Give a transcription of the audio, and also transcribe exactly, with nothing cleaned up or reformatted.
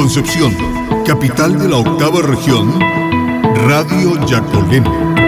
Concepción, capital de la octava región, Radio Yacolén.